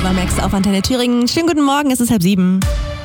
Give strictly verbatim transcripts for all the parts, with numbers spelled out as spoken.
Eva Max auf Antenne Thüringen. Schönen guten Morgen, es ist halb sieben.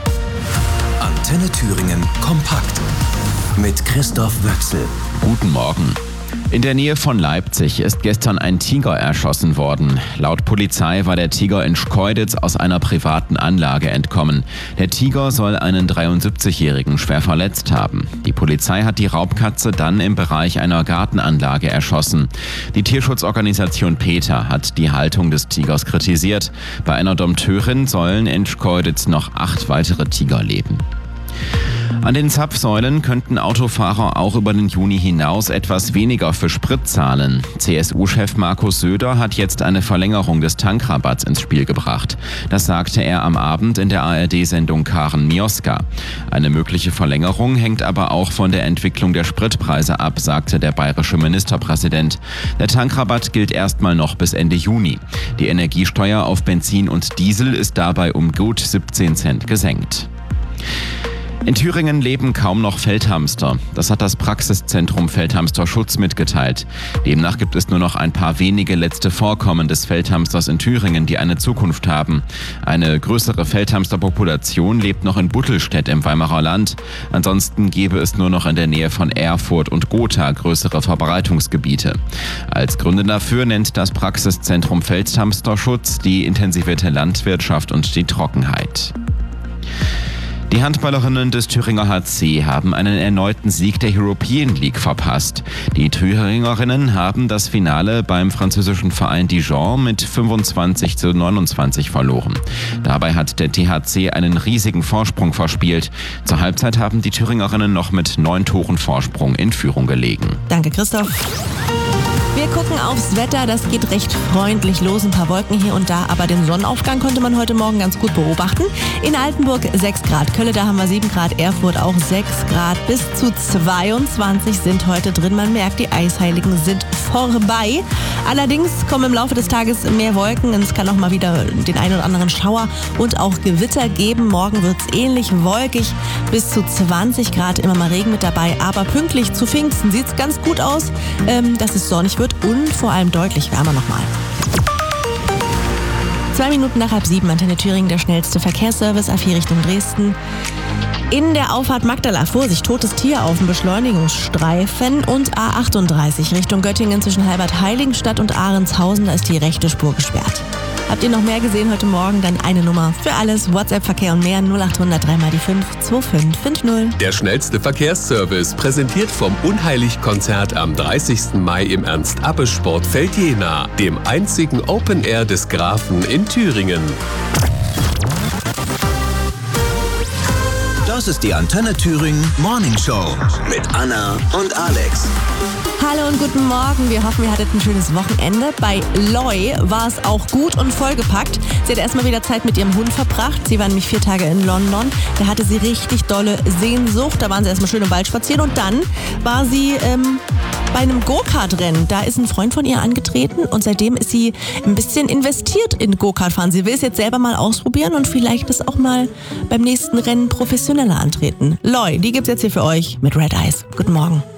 Antenne Thüringen kompakt mit Christoph Wöchsel. Guten Morgen. In der Nähe von Leipzig ist gestern ein Tiger erschossen worden. Laut Polizei war der Tiger in Schkeuditz aus einer privaten Anlage entkommen. Der Tiger soll einen dreiundsiebzigjährigen schwer verletzt haben. Die Polizei hat die Raubkatze dann im Bereich einer Gartenanlage erschossen. Die Tierschutzorganisation PETA hat die Haltung des Tigers kritisiert. Bei einer Dompteurin sollen in Schkeuditz noch acht weitere Tiger leben. An den Zapfsäulen könnten Autofahrer auch über den Juni hinaus etwas weniger für Sprit zahlen. C S U-Chef Markus Söder hat jetzt eine Verlängerung des Tankrabatts ins Spiel gebracht. Das sagte er am Abend in der A R D-Sendung Karen Mioska. Eine mögliche Verlängerung hängt aber auch von der Entwicklung der Spritpreise ab, sagte der bayerische Ministerpräsident. Der Tankrabatt gilt erstmal noch bis Ende Juni. Die Energiesteuer auf Benzin und Diesel ist dabei um gut siebzehn Cent gesenkt. In Thüringen leben kaum noch Feldhamster. Das hat das Praxiszentrum Feldhamsterschutz mitgeteilt. Demnach gibt es nur noch ein paar wenige letzte Vorkommen des Feldhamsters in Thüringen, die eine Zukunft haben. Eine größere Feldhamsterpopulation lebt noch in Buttelstedt im Weimarer Land. Ansonsten gäbe es nur noch in der Nähe von Erfurt und Gotha größere Verbreitungsgebiete. Als Gründe dafür nennt das Praxiszentrum Feldhamsterschutz die intensivierte Landwirtschaft und die Trockenheit. Die Handballerinnen des Thüringer H C haben einen erneuten Sieg der European League verpasst. Die Thüringerinnen haben das Finale beim französischen Verein Dijon mit fünfundzwanzig zu neunundzwanzig verloren. Dabei hat der T H C einen riesigen Vorsprung verspielt. Zur Halbzeit haben die Thüringerinnen noch mit neun Toren Vorsprung in Führung gelegen. Danke, Christoph. Wir gucken aufs Wetter, das geht recht freundlich los, ein paar Wolken hier und da, aber den Sonnenaufgang konnte man heute Morgen ganz gut beobachten. In Altenburg sechs Grad, Kölle, da haben wir sieben Grad, Erfurt auch sechs Grad, bis zu zweiundzwanzig sind heute drin. Man merkt, die Eisheiligen sind vorbei. Allerdings kommen im Laufe des Tages mehr Wolken, es kann auch mal wieder den einen oder anderen Schauer und auch Gewitter geben. Morgen wird es ähnlich wolkig, bis zu zwanzig Grad, immer mal Regen mit dabei, aber pünktlich zu Pfingsten sieht es ganz gut aus, ähm, dass es sonnig wird und vor allem deutlich wärmer nochmal. Zwei Minuten nach halb sieben, Antenne Thüringen, der schnellste Verkehrsservice A vier Richtung Dresden. In der Auffahrt Magdala, Vorsicht, totes Tier auf dem Beschleunigungsstreifen und A achtunddreißig Richtung Göttingen zwischen Halbert-Heiligenstadt und Ahrenshausen, da ist die rechte Spur gesperrt. Habt ihr noch mehr gesehen heute Morgen? Dann eine Nummer für alles, WhatsApp-Verkehr und mehr null acht hundert drei mal die fünf zwei fünf fünf null. Der schnellste Verkehrsservice, präsentiert vom Unheilig-Konzert am dreißigsten Mai im Ernst-Abbe-Sportfeld Jena, dem einzigen Open Air des Grafen in Thüringen. Das ist die Antenne Thüringen Morning Show mit Anna und Alex. Hallo und guten Morgen. Wir hoffen, ihr hattet ein schönes Wochenende. Bei Loy war es auch gut und vollgepackt. Sie hat erstmal wieder Zeit mit ihrem Hund verbracht. Sie war nämlich vier Tage in London. Da hatte sie richtig dolle Sehnsucht. Da waren sie erstmal schön im Wald spazieren. Und dann war sie ähm, bei einem Go-Kart-Rennen. Da ist ein Freund von ihr angetreten und seitdem ist sie ein bisschen investiert in Go-Kart-Fahren. Sie will es jetzt selber mal ausprobieren und vielleicht das auch mal beim nächsten Rennen professioneller antreten. Loy, die gibt's jetzt hier für euch mit Red Eyes. Guten Morgen.